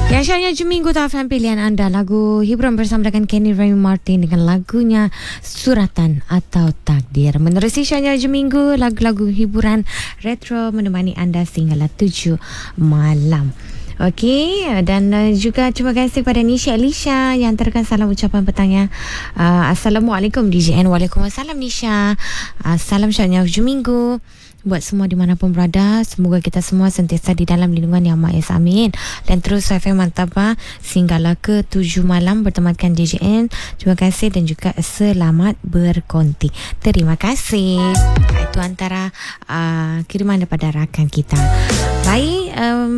Yang syarnya Juminggu Taufan pilihan anda lagu hiburan bersama dengan Kenny Remy Martin dengan lagunya Suratan atau Takdir. Menerusi syarnya Juminggu, lagu-lagu hiburan retro menemani anda sehinggalah 7 malam. Okey, dan juga terima kasih kepada Nisha Elisha yang hantarkan salam ucapan petangnya. Assalamualaikum DJN. Waalaikumsalam Nisha. Salam syarnya Juminggu buat semua dimanapun berada. Semoga kita semua sentiasa di dalam lindungan Yang Maha Esa. Amin. Dan terus FM Mantapah sehinggalah ke 7 malam bertemankan DJN. Terima kasih dan juga selamat berkonti. Terima kasih. Itu antara kiriman daripada rakan kita. Baik,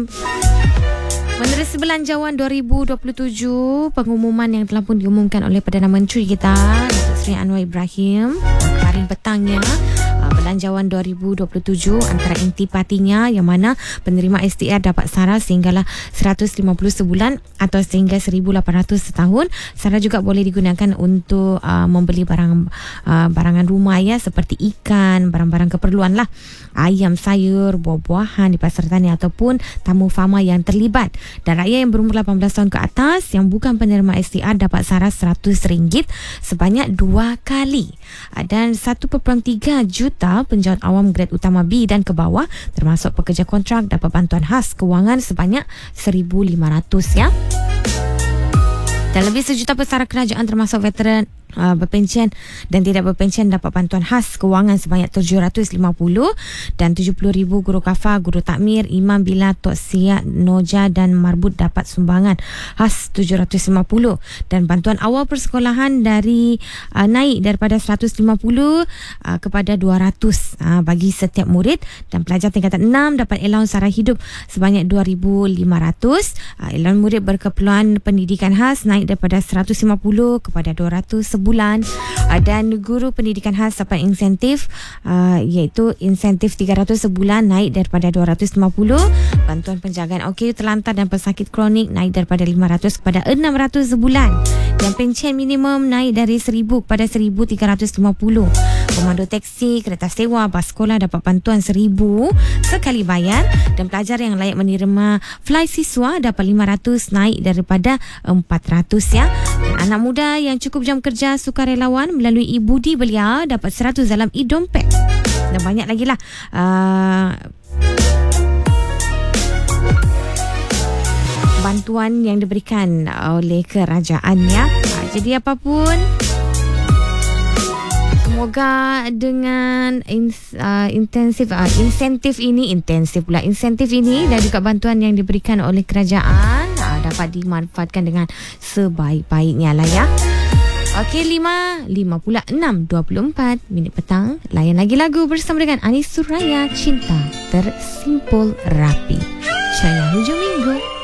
menerusi belanjawan 2027, pengumuman yang telah pun diumumkan oleh Perdana Menteri kita Datuk Seri Anwar Ibrahim kemarin petangnya. Belanjawan 2027 antara intipatinya yang mana penerima STR dapat sara sehinggalah 150 sebulan atau sehingga 1,800 setahun. Sara juga boleh digunakan untuk membeli barangan rumah ya, seperti ikan, barang-barang keperluan lah, ayam, sayur, buah-buahan di pasar tani ataupun tamu fama yang terlibat. Dan rakyat yang berumur 18 tahun ke atas yang bukan penerima STR dapat sara RM100 sebanyak 2 kali. Dan 1.3 juta penjawat awam grade utama B dan ke bawah termasuk pekerja kontrak dapat bantuan khas kewangan sebanyak 1,500 ya. Dan lebih 1 juta pesara kerajaan termasuk veteran berpencen dan tidak berpencen dapat bantuan khas kewangan sebanyak 750 dan 70,000 guru kafar, guru takmir, imam bila, tok siat, noja dan marbut dapat sumbangan khas 750 dan bantuan awal persekolahan dari naik daripada 150 kepada 200 bagi setiap murid, dan pelajar tingkatan 6 dapat allowance sara hidup sebanyak 2,500. Allowance murid berkeperluan pendidikan khas naik daripada 150 kepada 200 bulan, dan guru pendidikan khas dapat insentif iaitu insentif 300 sebulan naik daripada 250. Bantuan penjagaan OKU terlantar dan pesakit kronik naik daripada 500 kepada 600 sebulan, dan pencen minimum naik dari 1,000 kepada 1,350. Komando teksi, kereta sewa, bas sekolah dapat bantuan 1,000 sekali bayar, dan pelajar yang layak menerima fly siswa dapat 500 naik daripada 400 ya. Dan anak muda yang cukup jam kerja sukarelawan melalui e-budi belia dapat 100 dalam e-dompet, dan banyak lagi lah bantuan yang diberikan oleh kerajaan ya. Jadi apapun, semoga dengan insentif ini dan juga bantuan yang diberikan oleh kerajaan dapat dimanfaatkan dengan sebaik-baiknya lah ya. Okey, 5:56:24 petang. Layan lagi lagu bersama dengan Anis Suraya, Cinta Tersimpul Rapi. Saya Hujung Minggu.